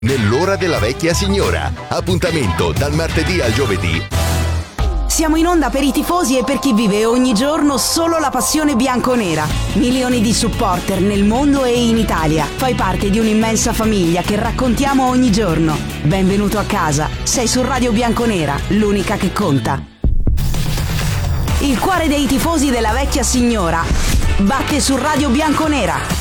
nell'ora della vecchia signora. Appuntamento dal martedì al giovedì. Siamo in onda per i tifosi e per chi vive ogni giorno solo la passione bianconera. Milioni di supporter nel mondo e in Italia. Fai parte di un'immensa famiglia che raccontiamo ogni giorno. Benvenuto a casa. Sei su Radio Bianconera, l'unica che conta. Il cuore dei tifosi della vecchia signora batte su Radio Bianconera.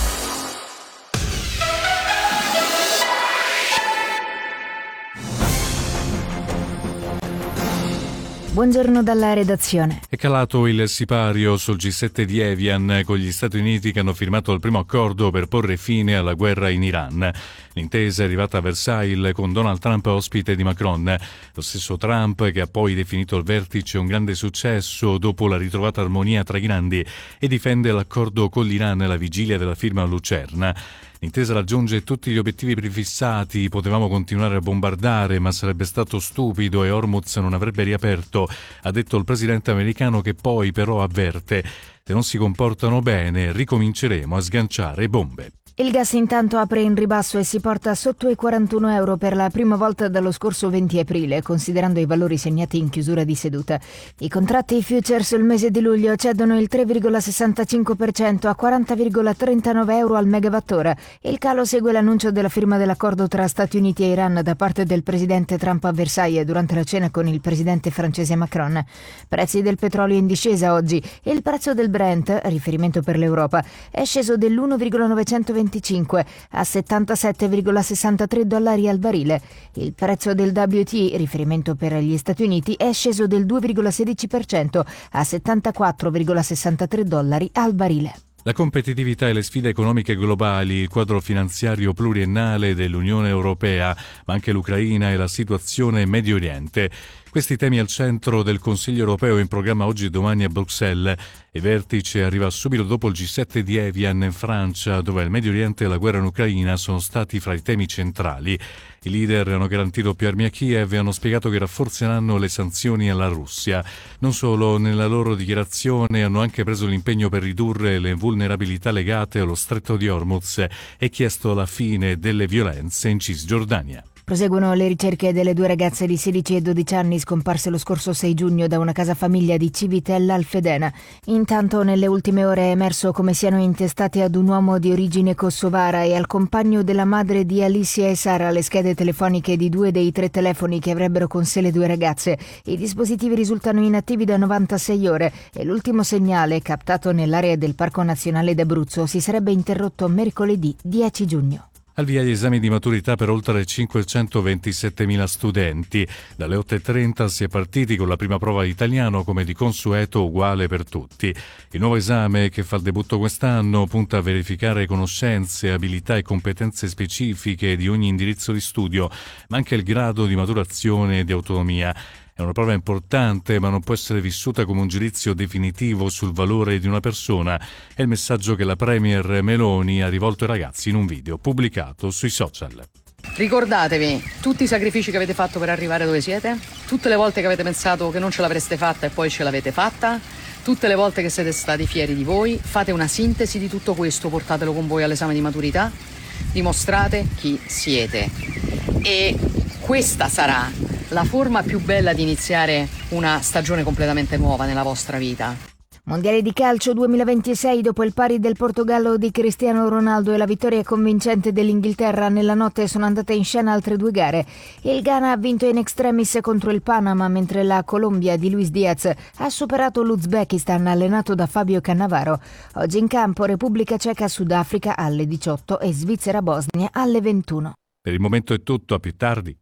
Buongiorno dalla redazione. È calato il sipario sul G7 di Evian con gli Stati Uniti che hanno firmato il primo accordo per porre fine alla guerra in Iran. L'intesa è arrivata a Versailles con Donald Trump ospite di Macron. Lo stesso Trump che ha poi definito il vertice un grande successo dopo la ritrovata armonia tra i grandi e difende l'accordo con l'Iran alla vigilia della firma a Lucerna. L'intesa raggiunge tutti gli obiettivi prefissati, potevamo continuare a bombardare, ma sarebbe stato stupido e Hormuz non avrebbe riaperto, ha detto il presidente americano, che poi però avverte: se non si comportano bene ricominceremo a sganciare bombe. Il gas intanto apre in ribasso e si porta sotto i 41 euro per la prima volta dallo scorso 20 aprile, considerando i valori segnati in chiusura di seduta. I contratti futures il mese di luglio cedono il 3,65% a 40,39 euro al megawattora. Il calo segue l'annuncio della firma dell'accordo tra Stati Uniti e Iran da parte del presidente Trump a Versailles durante la cena con il presidente francese Macron. Prezzi del petrolio in discesa oggi e il prezzo del Brent, riferimento per l'Europa, è sceso dell'1,925 a $77,63 al barile. Il prezzo del WTI, riferimento per gli Stati Uniti, è sceso del 2,16% a $74,63 al barile. La competitività e le sfide economiche globali, il quadro finanziario pluriennale dell'Unione Europea, ma anche l'Ucraina e la situazione Medio Oriente. Questi temi al centro del Consiglio Europeo in programma oggi e domani a Bruxelles. Il vertice arriva subito dopo il G7 di Evian in Francia, dove il Medio Oriente e la guerra in Ucraina sono stati fra i temi centrali. I leader hanno garantito più armi a Kiev e hanno spiegato che rafforzeranno le sanzioni alla Russia. Non solo, nella loro dichiarazione hanno anche preso l'impegno per ridurre le vulnerabilità legate allo stretto di Hormuz e chiesto la fine delle violenze in Cisgiordania. Proseguono le ricerche delle due ragazze di 16 e 12 anni scomparse lo scorso 6 giugno da una casa famiglia di Civitella al Fedena. Intanto nelle ultime ore è emerso come siano intestate ad un uomo di origine kosovara e al compagno della madre di Alicia e Sara le schede telefoniche di 2 dei 3 telefoni che avrebbero con sé le due ragazze. I dispositivi risultano inattivi da 96 ore e l'ultimo segnale, captato nell'area del Parco Nazionale d'Abruzzo, si sarebbe interrotto mercoledì 10 giugno. Al via gli esami di maturità per oltre 527.000 studenti. Dalle 8.30 si è partiti con la prima prova di italiano, come di consueto, uguale per tutti. Il nuovo esame, che fa il debutto quest'anno, punta a verificare conoscenze, abilità e competenze specifiche di ogni indirizzo di studio, ma anche il grado di maturazione e di autonomia. È una prova importante, ma non può essere vissuta come un giudizio definitivo sul valore di una persona. È il messaggio che la Premier Meloni ha rivolto ai ragazzi in un video pubblicato sui social. Ricordatevi tutti i sacrifici che avete fatto per arrivare dove siete, tutte le volte che avete pensato che non ce l'avreste fatta e poi ce l'avete fatta, tutte le volte che siete stati fieri di voi. Fate una sintesi di tutto questo, portatelo con voi all'esame di maturità, dimostrate chi siete. E questa sarà la forma più bella di iniziare una stagione completamente nuova nella vostra vita. Mondiale di calcio 2026, dopo il pari del Portogallo di Cristiano Ronaldo e la vittoria convincente dell'Inghilterra, nella notte sono andate in scena altre 2 gare. Il Ghana ha vinto in extremis contro il Panama, mentre la Colombia di Luis Diaz ha superato l'Uzbekistan allenato da Fabio Cannavaro. Oggi in campo Repubblica Ceca Sudafrica alle 18 e Svizzera Bosnia alle 21. Per il momento è tutto, a più tardi.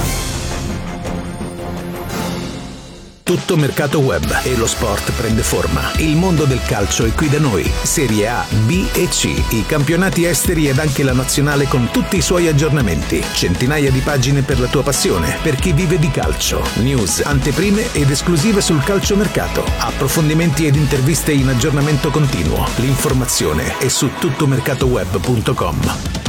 Tutto mercato web e lo sport prende forma. Il mondo del calcio è qui da noi. Serie A, B e C, i campionati esteri ed anche la nazionale con tutti i suoi aggiornamenti. Centinaia di pagine per la tua passione, per chi vive di calcio. News, anteprime ed esclusive sul calciomercato. Approfondimenti ed interviste in aggiornamento continuo. L'informazione è su tuttomercatoweb.com.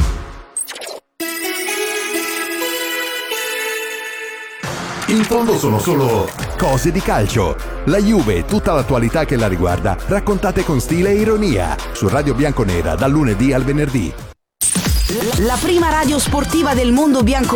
In fondo sono solo cose di calcio. La Juve e tutta l'attualità che la riguarda, raccontate con stile e ironia. Su Radio Bianconera, dal lunedì al venerdì. la prima radio sportiva del mondo bianco